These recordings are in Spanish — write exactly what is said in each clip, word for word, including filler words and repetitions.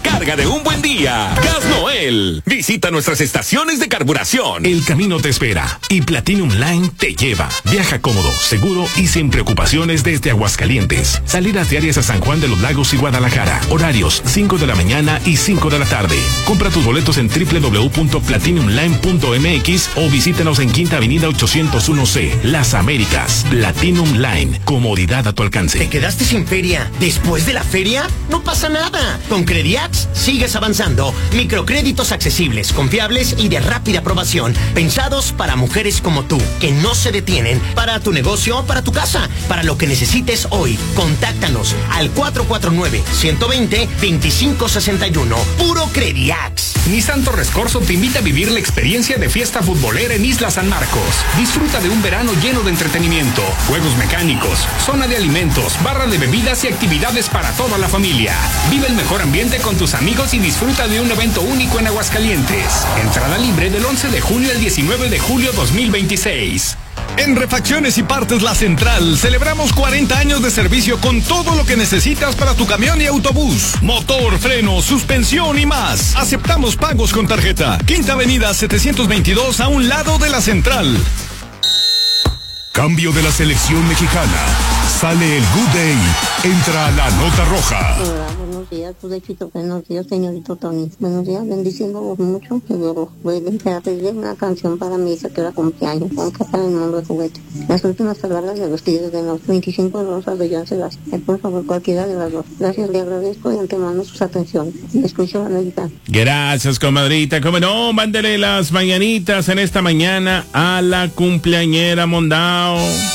recarga de un buen día. Gas Noel. Visita nuestras estaciones de carburación. El camino te espera y Platinum Line te lleva. Viaja cómodo, seguro y sin preocupaciones desde Aguascalientes. Salidas diarias a San Juan de los Lagos y Guadalajara. Horarios cinco de la mañana y cinco de la tarde. Compra tus boletos en doble u doble u doble u punto platinum line punto m x o visítanos en Quinta Avenida ochocientos uno C, Las Américas. Platinum Line. Comodidad a tu alcance. ¿Te quedaste sin feria después de la feria? No pasa nada. Con Crediax sigues avanzando. Microcréditos accesibles, confiables y de rápida aprobación. Pensados para mujeres como tú, que no se detienen. Para tu negocio, para tu casa, para lo que necesites hoy. Contáctanos al cuatro cuatro nueve, uno dos cero, dos cinco seis uno. Puro Crediax. Nissan Torres Corso te invita a vivir la experiencia de fiesta futbolera en Isla San Marcos. Disfruta de un verano lleno de entretenimiento, juegos mecánicos, zona de alimentos, barra de bebidas y actividades para toda la familia. Vive el mejor ambiente con tus amigos y disfruta de un evento único en Aguascalientes. Entrada libre del once de junio al diecinueve de julio dos mil veintiséis. En Refacciones y Partes La Central celebramos cuarenta años de servicio con todo lo que necesitas para tu camión y autobús. Motor, freno, suspensión y más. Aceptamos pagos con tarjeta. Quinta Avenida setecientos veintidós a un lado de la Central. Cambio de la selección mexicana. Sale el Good Day. Entra la nota roja. Hola, buenos días, Tudechito. Buenos días, señorito Tony. Buenos días, bendiciéndolos mucho. Que Dios los cuide. A pedir una canción para mi hija que era cumpleaños. Aunque está en el mundo de juguete. Las últimas palabras de los tigres de los veinticinco rosas de Joan Sebastián. Por favor, cualquiera de las dos. Gracias, le agradezco de antemano sus atenciones. Me escucho, Vanelita. Gracias, comadrita. Como no, mándele las mañanitas en esta mañana a la cumpleañera Mondao.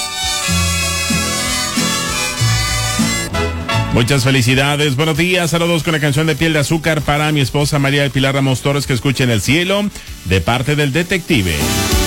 Muchas felicidades, buenos días, saludos con la canción de Piel de Azúcar para mi esposa María del Pilar Ramos Torres, que escucha en el cielo, de parte del detective.